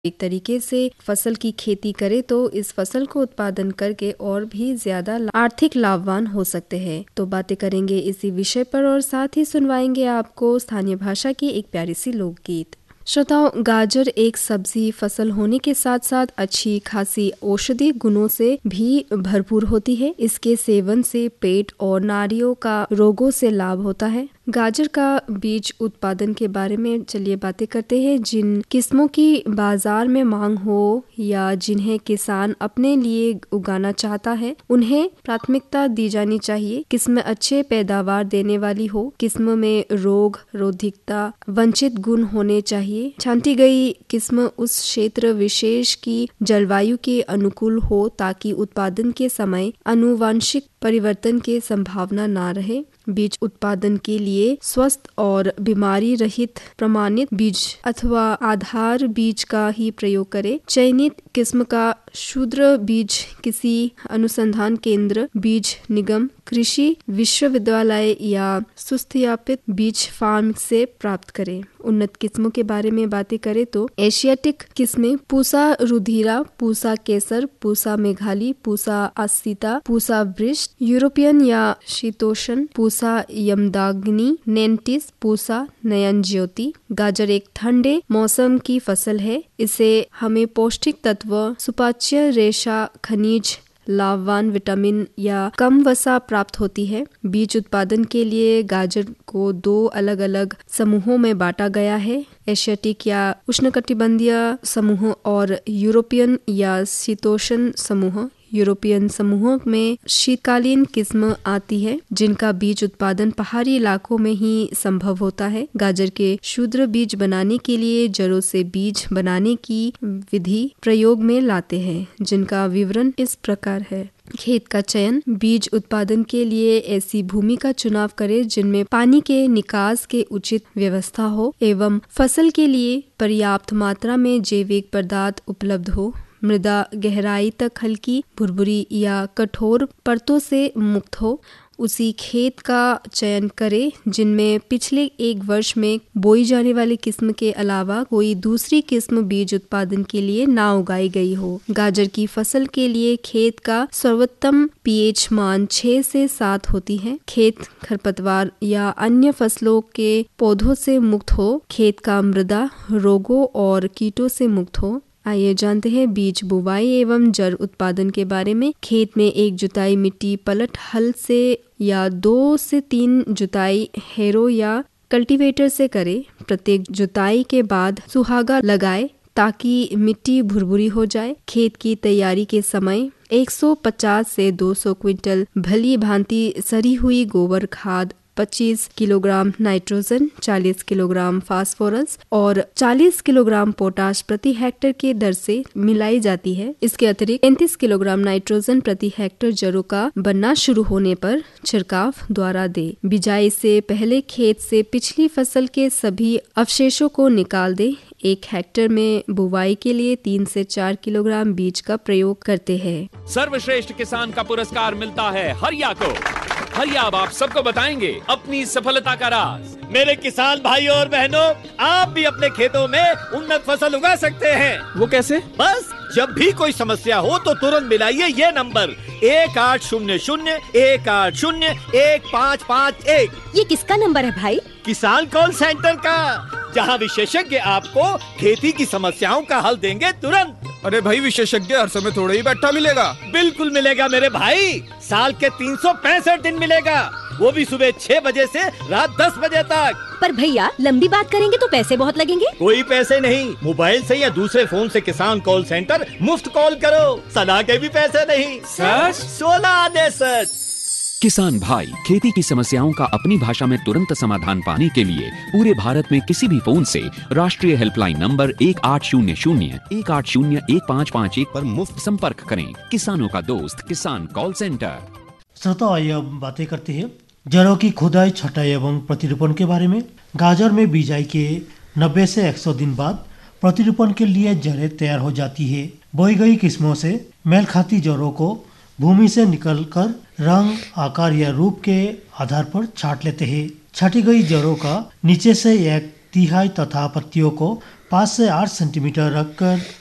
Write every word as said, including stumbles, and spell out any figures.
एक तरीके से फसल की खेती करे तो इस फसल को उत्पादन करके और भी ज्यादा आर्थिक लाभवान हो सकते हैं। तो बातें करेंगे इसी विषय पर और साथ ही सुनवाएंगे आपको स्थानीय भाषा की एक प्यारी सी लोकगीत। श्रोताओं, गाजर एक सब्जी फसल होने के साथ साथ अच्छी खासी औषधि गुणों से भी भरपूर होती है। इसके सेवन से पेट और नाड़ियों का रोगों से लाभ होता है। गाजर का बीज उत्पादन के बारे में चलिए बातें करते हैं। जिन किस्मों की बाजार में मांग हो या जिन्हें किसान अपने लिए उगाना चाहता है उन्हें प्राथमिकता दी जानी चाहिए। किस्म अच्छे पैदावार देने वाली हो, किस्म में रोग रोधिकता वंचित गुण होने चाहिए। छांटी गई किस्म उस क्षेत्र विशेष की जलवायु के अनुकूल हो ताकि उत्पादन के समय आनुवांशिक परिवर्तन के संभावना ना रहे। बीज उत्पादन के लिए स्वस्थ और बीमारी रहित प्रमाणित बीज अथवा आधार बीज का ही प्रयोग करें। चयनित किस्म का शुद्र बीज किसी अनुसंधान केंद्र, बीज निगम, कृषि विश्वविद्यालय या सुस्थापित बीज फार्म से प्राप्त करें। उन्नत किस्मों के बारे में बातें करें तो एशियाटिक किस्में पूसा रुधिरा, पूसा केसर, पूसा मेघाली, पूसा आसिता, पूसा वृष्ट, यूरोपियन या शीतोष्ण, पूसा यमदाग्नि, नेंटिस, पूसा नयन ज्योति। गाजर एक ठंडे मौसम की फसल है। इसे हमें पौष्टिक तत्व, सुपाच्य रेशा, खनिज, लाभवान विटामिन या कम वसा प्राप्त होती है। बीज उत्पादन के लिए गाजर को दो अलग अलग समूहों में बांटा गया है, एशियाटिक या उष्णकटिबंधीय समूह और यूरोपियन या शीतोष्ण समूह। यूरोपियन समूह में शीतकालीन किस्म आती है जिनका बीज उत्पादन पहाड़ी इलाकों में ही संभव होता है। गाजर के शुद्र बीज बनाने के लिए जड़ों से बीज बनाने की विधि प्रयोग में लाते हैं, जिनका विवरण इस प्रकार है। खेत का चयन, बीज उत्पादन के लिए ऐसी भूमि का चुनाव करें जिनमें पानी के निकास के उचित व्यवस्था हो एवं फसल के लिए पर्याप्त मात्रा में जैविक पदार्थ उपलब्ध हो। मृदा गहराई तक हल्की, भुरभुरी या कठोर परतों से मुक्त हो। उसी खेत का चयन करें जिनमें पिछले एक वर्ष में बोई जाने वाली किस्म के अलावा कोई दूसरी किस्म बीज उत्पादन के लिए ना उगाई गई हो। गाजर की फसल के लिए खेत का सर्वोत्तम पीएच मान छह से सात होती है। खेत खरपतवार या अन्य फसलों के पौधों से मुक्त हो। खेत का मृदा रोगों और कीटों से मुक्त हो। आइए जानते हैं बीज बुवाई एवं जड़ उत्पादन के बारे में। खेत में एक जुताई मिट्टी पलट हल से या दो से तीन जुताई हैरो या कल्टीवेटर से करें। प्रत्येक जुताई के बाद सुहागा लगाए ताकि मिट्टी भुरभुरी हो जाए। खेत की तैयारी के समय एक सौ पचास से दो सौ क्विंटल भली भांति सरी हुई गोबर खाद, पच्चीस किलोग्राम नाइट्रोजन, चालीस किलोग्राम फास्फोरस और चालीस किलोग्राम पोटाश प्रति हेक्टेयर के दर से मिलाई जाती है। इसके अतिरिक्त पैंतीस किलोग्राम नाइट्रोजन प्रति हेक्टेयर जड़ों का बनना शुरू होने पर छिड़काव द्वारा दे। बिजाई से पहले खेत से पिछली फसल के सभी अवशेषों को निकाल दे। एक हेक्टेयर में बुवाई के लिए तीन से चार किलोग्राम बीज का प्रयोग करते हैं। सर्वश्रेष्ठ किसान का पुरस्कार मिलता है हरिया को। हरिया अब आप सबको बताएंगे अपनी सफलता का राज। मेरे किसान भाइयों और बहनों, आप भी अपने खेतों में उन्नत फसल उगा सकते हैं। वो कैसे? बस जब भी कोई समस्या हो तो तुरंत मिलाइए ये नंबर एक आठ शून्य शून्य एक आठ शून्य एक पाँच पाँच एक। ये किसका नंबर है भाई? किसान कॉल सेंटर का, जहां विशेषज्ञ आपको खेती की समस्याओं का हल देंगे तुरंत। अरे भाई, विशेषज्ञ हर समय थोड़ा ही बैठा मिलेगा। बिल्कुल मिलेगा मेरे भाई, साल के तीन सौ पैंसठ दिन मिलेगा, वो भी सुबह छह बजे से रात दस बजे तक। पर भैया, लंबी बात करेंगे तो पैसे बहुत लगेंगे। कोई पैसे नहीं, मोबाइल से या दूसरे फोन से किसान कॉल सेंटर मुफ्त कॉल करो, सलाह के भी पैसे नहीं। सच? सोलह आने सच। किसान भाई, खेती की समस्याओं का अपनी भाषा में तुरंत समाधान पाने के लिए पूरे भारत में किसी भी फोन से राष्ट्रीय हेल्पलाइन नंबर एक आठ शून्य शून्य एक आठ शून्य एक पाँच पाँच एक पर मुफ्त संपर्क करें। किसानों का दोस्त किसान कॉल सेंटर। श्रोताओ, आइए अब बातें करते हैं जड़ों की खुदाई, छटाई एवं प्रतिरोपण के बारे में। गाजर में बिजाई के नब्बे से एक सौ दिन बाद प्रतिरोपण के लिए जड़ें तैयार हो जाती है। बोई गई किस्मों से मेल खाती जड़ों को भूमि से निकलकर रंग, आकार या रूप के आधार पर छांट लेते हैं। छाटी गई जड़ों का नीचे से एक तिहाई तथा पत्तियों को पाँच से आठ सेंटीमीटर रखकर